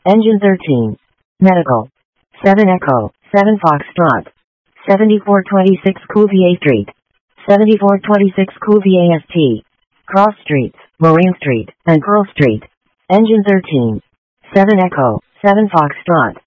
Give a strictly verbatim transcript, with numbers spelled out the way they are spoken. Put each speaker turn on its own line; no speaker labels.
Engine thirteen. Medical. seven Echo, seven Foxtrot. seventy-four twenty-six Cuvier Street. seventy-four twenty-six Cuvier S T. Cross Streets, Marine Street, and Pearl Street. Engine thirteen. seven Echo, seven Foxtrot.